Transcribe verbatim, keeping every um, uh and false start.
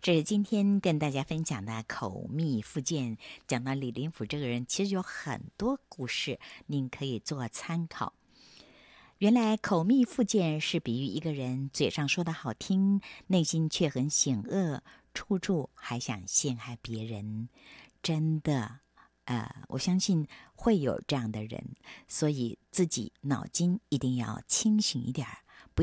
这是今天跟大家分享的口蜜腹剑。讲到李林甫这个人，其实有很多故事，您可以做参考。原来口蜜腹剑是比喻一个人嘴上说的好听，内心却很险恶，处处还想陷害别人。真的，呃，我相信会有这样的人，所以自己脑筋一定要清醒一点儿。